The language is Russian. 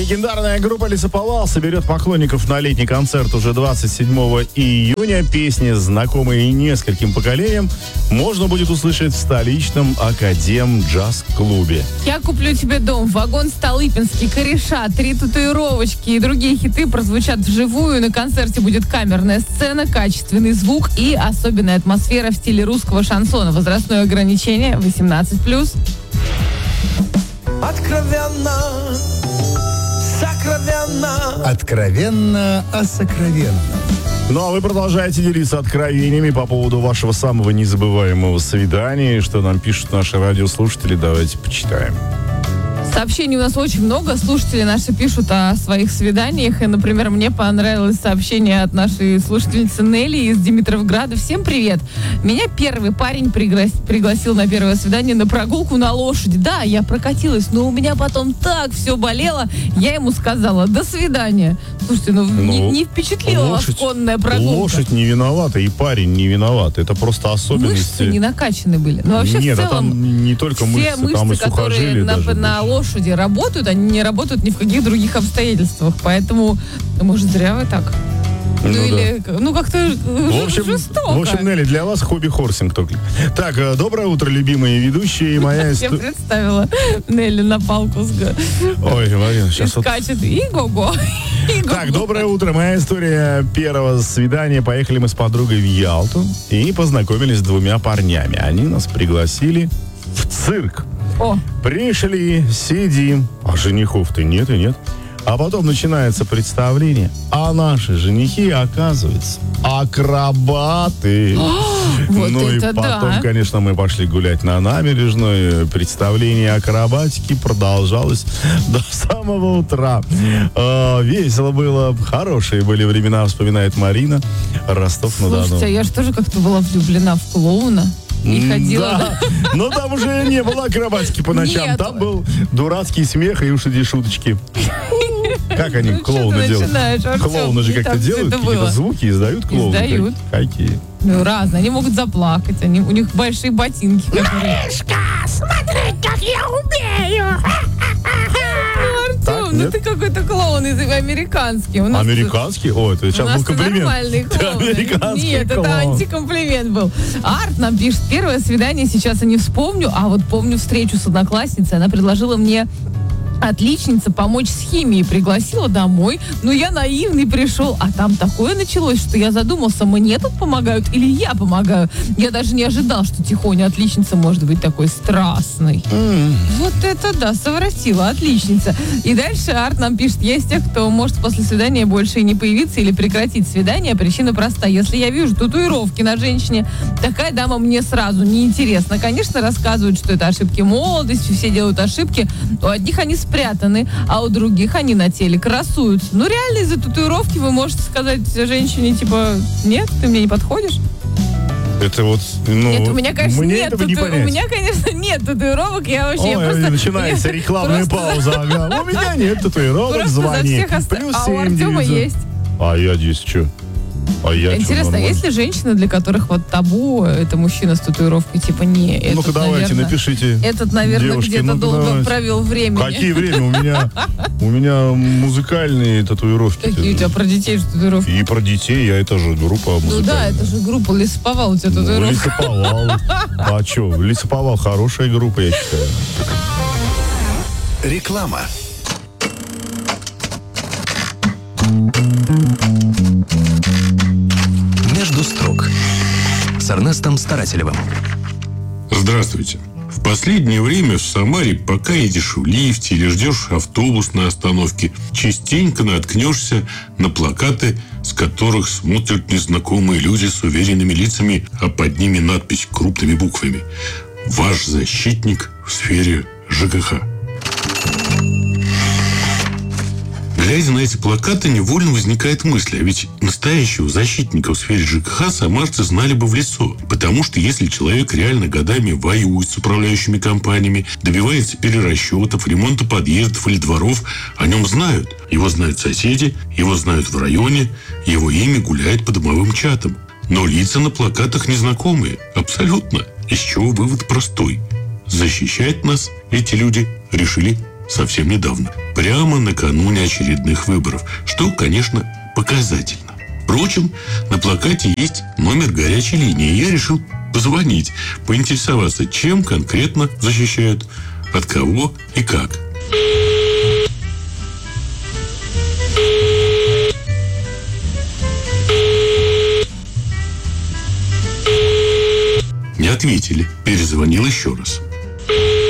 Легендарная группа «Лесоповал» соберет поклонников на летний концерт уже 27 июня. Песни, знакомые нескольким поколениям, можно будет услышать в столичном Академ-джаз-клубе. «Я куплю тебе дом», «Вагон Столыпинский», «Кореша», «Три татуировочки» и другие хиты прозвучат вживую. На концерте будет камерная сцена, качественный звук и особенная атмосфера в стиле русского шансона. Возрастное ограничение 18+. Откровенно, сокровенно. Откровенно о сокровенном. Ну, а вы продолжаете делиться откровениями по поводу вашего самого незабываемого свидания. Что нам пишут наши радиослушатели, давайте почитаем. Сообщений у нас очень много. Слушатели наши пишут о своих свиданиях. И, например, мне понравилось сообщение от нашей слушательницы Нелли из Димитровграда. Всем привет. Меня первый парень пригласил на первое свидание на прогулку на лошади. Да, я прокатилась, но у меня потом так все болело. Я ему сказала: до свидания. Слушайте, не впечатлила вас конная прогулка. Лошадь не виновата, и парень не виноват. Это просто особенности. Мышцы не накачаны были. Но вообще Нет, в целом, там не только все мышцы, там и сухожилия которые на лошади работают, они не работают ни в каких других обстоятельствах. Поэтому, может, зря вы так. Как-то жестоко. В общем, Нелли, для вас хобби-хорсинг только. Так, доброе утро, любимые ведущие. Я представила Нелли на палку сейчас скачет. И го-го. Так, доброе утро. Моя история первого свидания. Поехали мы с подругой в Ялту и познакомились с двумя парнями. Они нас пригласили в цирк. Пришли, сидим. А женихов-то нет и нет. А потом начинается представление. А наши женихи, оказывается, акробаты. И потом, конечно, мы пошли гулять на набережной. Представление акробатики продолжалось до самого утра. Весело было. Хорошие были времена, вспоминает Марина. Ростов-на-Дону. Слушайте, я же тоже как-то была влюблена в клоуна. И ходила. Да. Но там уже не было акробатики по ночам. Нет. Там был дурацкий смех и уж эти шуточки. Как они, клоуны, делают? Клоуны же как-то делают, какие-то звуки издают клоуны. Издают. Какие? Разные. Они могут заплакать. У них большие ботинки. Мишка, смотри, как я умею. Артем, ты какой-то клоун американский. Американский? Это сейчас был комплимент. Нормальный клоун. Нет, это антикомплимент был. Арт нам пишет: первое свидание сейчас я не вспомню, а вот помню встречу с одноклассницей. Она предложила мне, отличница, помочь с химией, пригласила домой. Но я наивный пришел, а там такое началось, что я задумался, мне тут помогают или я помогаю. Я даже не ожидал, что тихоня отличница может быть такой страстной. Вот это да, совратила отличница. И дальше Арт нам пишет: есть те, кто может после свидания больше и не появиться или прекратить свидание. Причина проста. Если я вижу татуировки на женщине, такая дама мне сразу неинтересна. Конечно, рассказывают, что это ошибки молодости, все делают ошибки. У одних они спрятаны, а у других они на теле красуются. Ну, реально, из-за татуировки вы можете сказать женщине, типа: нет, ты мне не подходишь. Это вот, нет, у меня, конечно, мне нет этого не понять. У меня, конечно, нет татуировок. Я вообще начинается рекламная пауза. У меня нет татуировок, звони. Плюс 7 у Артема есть. А я здесь что? Интересно, есть ли женщины, для которых вот табу это мужчина с татуировкой, типа не? Ну-ка, давайте, напишите. Этот, наверное, девушки, где-то долго провел время. Какие время? У меня музыкальные татуировки. Какие у тебя про детей же татуировки? И про детей, это же группа музыкальная. Ну да, это же группа Лесоповал, у тебя татуировка. Лесоповал. А что, Лесоповал хорошая группа, я считаю. Реклама. Между строк с Эрнестом Старателевым. Здравствуйте. В последнее время в Самаре, пока едешь в лифте или ждешь автобус на остановке, частенько наткнешься на плакаты, с которых смотрят незнакомые люди с уверенными лицами, а под ними надпись крупными буквами: «Ваш защитник в сфере ЖКХ». Глядя на эти плакаты, невольно возникает мысль, а ведь настоящего защитника в сфере ЖКХ самарцы знали бы в лицо. Потому что если человек реально годами воюет с управляющими компаниями, добивается перерасчетов, ремонта подъездов или дворов, о нем знают. Его знают соседи, его знают в районе, его имя гуляет по домовым чатам. Но лица на плакатах незнакомые. Абсолютно. Из чего вывод простой. Защищать нас эти люди решили совсем недавно, прямо накануне очередных выборов, что, конечно, показательно. Впрочем, на плакате есть номер горячей линии, и я решил позвонить, поинтересоваться, чем конкретно защищают, от кого и как. Не ответили. Перезвонил еще раз.